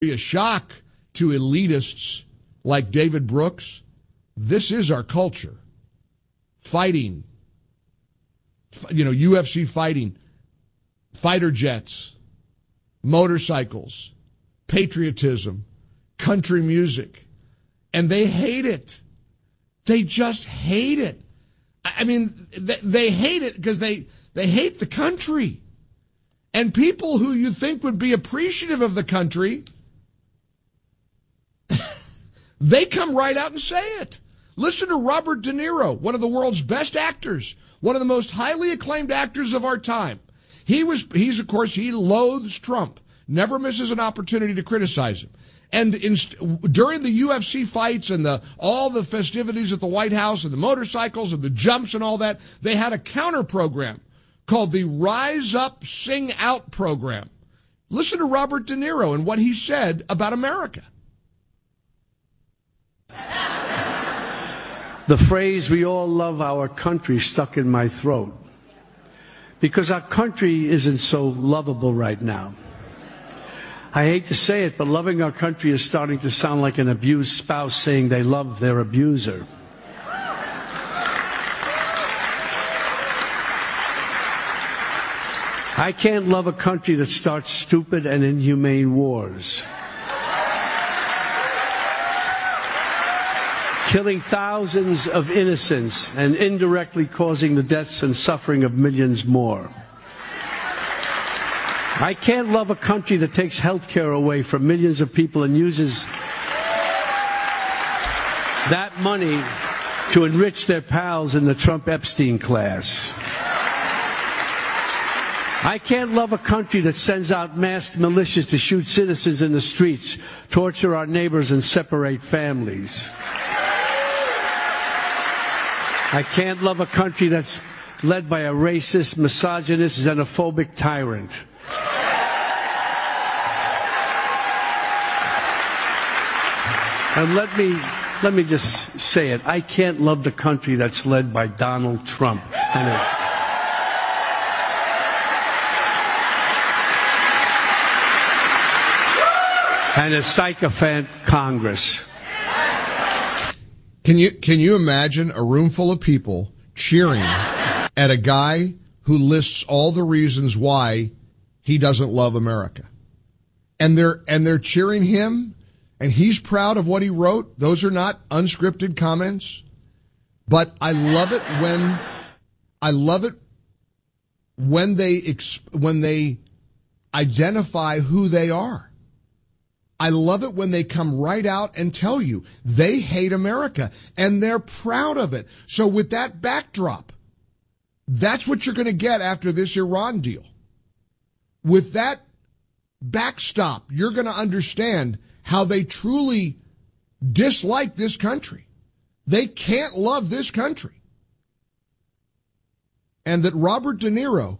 be a shock to elitists like David Brooks. This is our culture. Fighting, UFC fighting, fighter jets, motorcycles, patriotism, country music. And they hate it. They just hate it. I mean, they hate it because they hate the country. And people who you think would be appreciative of the country, they come right out and say it. Listen to Robert De Niro, one of the world's best actors, one of the most highly acclaimed actors of our time. He loathes Trump, never misses an opportunity to criticize him. And during the UFC fights and all the festivities at the White House and the motorcycles and the jumps and all that, they had a counter program called the Rise Up, Sing Out program. Listen to Robert De Niro and what he said about America. The phrase, "we all love our country," stuck in my throat. Because our country isn't so lovable right now. I hate to say it, but loving our country is starting to sound like an abused spouse saying they love their abuser. I can't love a country that starts stupid and inhumane wars, killing thousands of innocents and indirectly causing the deaths and suffering of millions more. I can't love a country that takes health care away from millions of people and uses that money to enrich their pals in the Trump-Epstein class. I can't love a country that sends out masked militias to shoot citizens in the streets, torture our neighbors, and separate families. I can't love a country that's led by a racist, misogynist, xenophobic tyrant. And let me just say it. I can't love the country that's led by Donald Trump and a sycophant Congress. Can you imagine a room full of people cheering at a guy who lists all the reasons why he doesn't love America? And they're cheering him, and he's proud of what he wrote. Those are not unscripted comments. But I love it when they identify who they are. I love it when they come right out and tell you they hate America, and they're proud of it. So with that backdrop, that's what you're going to get after this Iran deal. With that backstop, you're going to understand how they truly dislike this country. They can't love this country. And that Robert De Niro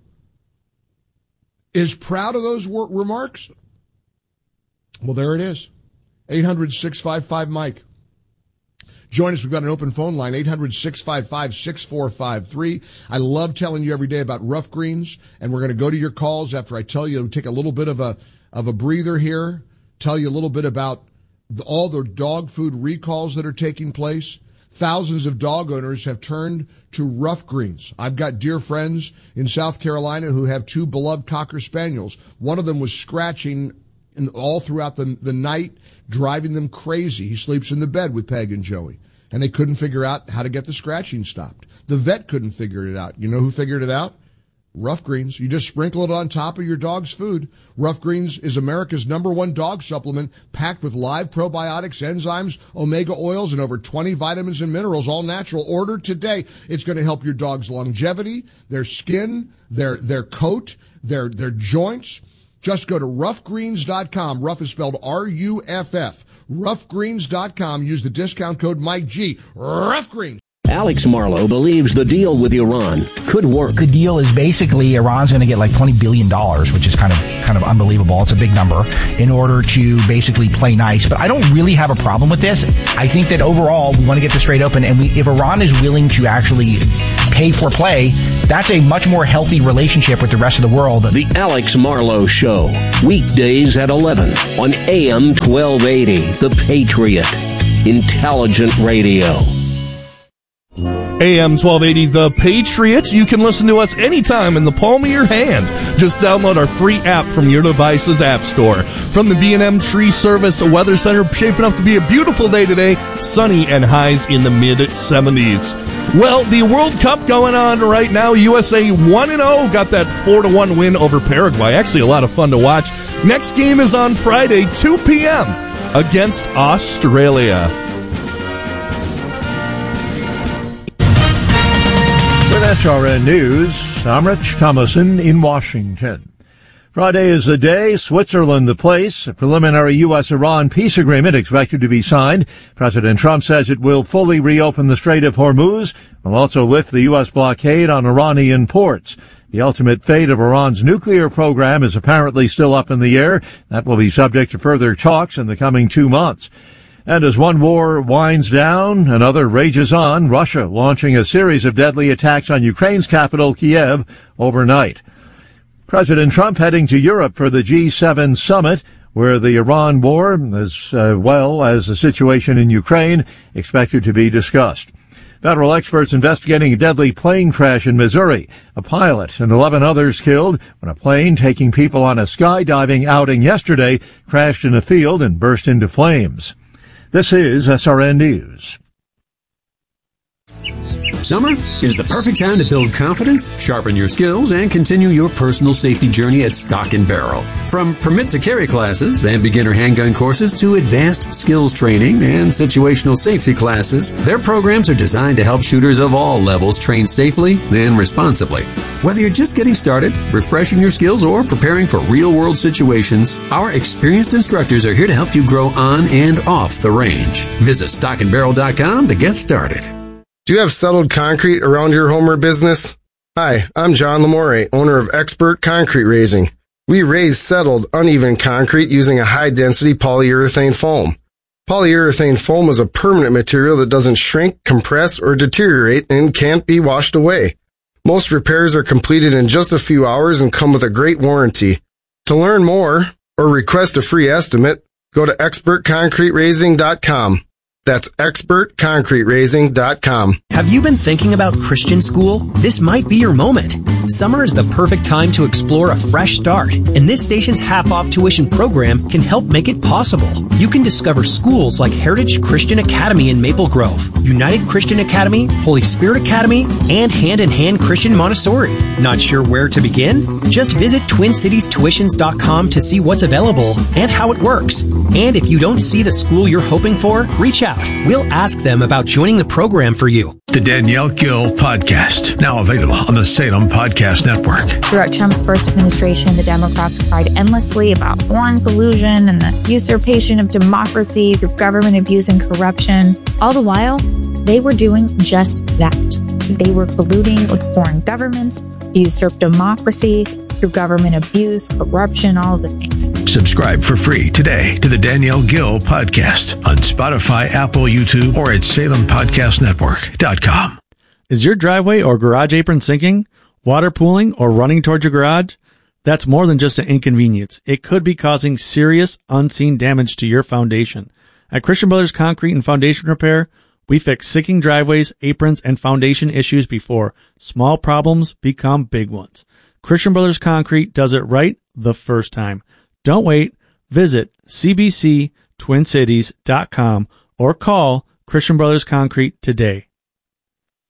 is proud of those remarks. Well, there it is. 800-655-MIKE. Join us. We've got an open phone line, 800-655-6453. I love telling you every day about Rough Greens, and we're going to go to your calls after I tell you, take a little bit of a breather here, tell you a little bit about all the dog food recalls that are taking place. Thousands of dog owners have turned to Rough Greens. I've got dear friends in South Carolina who have two beloved Cocker Spaniels. One of them was scratching all throughout the night, driving them crazy. He sleeps in the bed with Peg and Joey, and they couldn't figure out how to get the scratching stopped. The vet couldn't figure it out. You know who figured it out? Rough Greens. You just sprinkle it on top of your dog's food. Rough Greens is America's #1 dog supplement, packed with live probiotics, enzymes, omega oils, and over 20 vitamins and minerals, all natural. Order today. It's going to help your dog's longevity, their skin, their coat, their joints. Just go to roughgreens.com. Rough is spelled R-U-F-F. Roughgreens.com. Use the discount code Mike G. Rough Greens. Alex Marlow believes the deal with Iran could work. The deal is basically Iran's going to get like $20 billion, which is kind of unbelievable. It's a big number, in order to basically play nice. But I don't really have a problem with this. I think that overall we want to get this straight open, and if Iran is willing to actually pay pay-for-play, that's a much more healthy relationship with the rest of the world. The Alex Marlowe Show, weekdays at 11 on AM 1280, The Patriot. Intelligent radio. AM 1280, The Patriots. You can listen to us anytime in the palm of your hand. Just download our free app from your device's app store. From the B&M Tree Service Weather Center, shaping up to be a beautiful day today, sunny and highs in the mid-70s. Well, the World Cup going on right now. USA 1-0, got that 4-1 win over Paraguay. Actually, a lot of fun to watch. Next game is on Friday, 2 p.m. against Australia. With SRN News, I'm Rich Thomason in Washington. Friday is the day, Switzerland the place. A preliminary U.S.-Iran peace agreement expected to be signed. President Trump says it will fully reopen the Strait of Hormuz, will also lift the U.S. blockade on Iranian ports. The ultimate fate of Iran's nuclear program is apparently still up in the air. That will be subject to further talks in the coming 2 months. And as one war winds down, another rages on, Russia launching a series of deadly attacks on Ukraine's capital, Kiev, overnight. President Trump heading to Europe for the G7 summit, where the Iran war, as well as the situation in Ukraine, expected to be discussed. Federal experts investigating a deadly plane crash in Missouri. A pilot and 11 others killed when a plane taking people on a skydiving outing yesterday crashed in a field and burst into flames. This is SRN News. Summer is the perfect time to build confidence, sharpen your skills, and continue your personal safety journey at Stock & Barrel. From permit to carry classes and beginner handgun courses to advanced skills training and situational safety classes, their programs are designed to help shooters of all levels train safely and responsibly. Whether you're just getting started, refreshing your skills, or preparing for real-world situations, our experienced instructors are here to help you grow on and off the range. Visit stockandbarrel.com to get started. Do you have settled concrete around your home or business? Hi, I'm John Lamore, owner of Expert Concrete Raising. We raise settled, uneven concrete using a high-density polyurethane foam. Polyurethane foam is a permanent material that doesn't shrink, compress, or deteriorate and can't be washed away. Most repairs are completed in just a few hours and come with a great warranty. To learn more or request a free estimate, go to expertconcreteraising.com. That's expertconcreteraising.com. Have you been thinking about Christian school? This might be your moment. Summer is the perfect time to explore a fresh start, and this station's half-off tuition program can help make it possible. You can discover schools like Heritage Christian Academy in Maple Grove, United Christian Academy, Holy Spirit Academy, and Hand in Hand Christian Montessori. Not sure where to begin? Just visit TwinCitiesTuitions.com to see what's available and how it works. And if you don't see the school you're hoping for, reach out. We'll ask them about joining the program for you. The Danielle Gill Podcast, now available on the Salem Podcast Network. Throughout Trump's first administration, the Democrats cried endlessly about foreign collusion and the usurpation of democracy through government abuse and corruption. All the while, they were doing just that. They were colluding with foreign governments to usurp democracy through government abuse, corruption, all of the things. Subscribe for free today to the Danielle Gill Podcast on Spotify, Apple, YouTube, or at SalemPodcastNetwork.com. Is your driveway or garage apron sinking, water pooling, or running towards your garage? That's more than just an inconvenience. It could be causing serious, unseen damage to your foundation. At Christian Brothers Concrete and Foundation Repair, we fix sinking driveways, aprons, and foundation issues before small problems become big ones. Christian Brothers Concrete does it right the first time. Don't wait. Visit cbctwincities.com or call Christian Brothers Concrete today.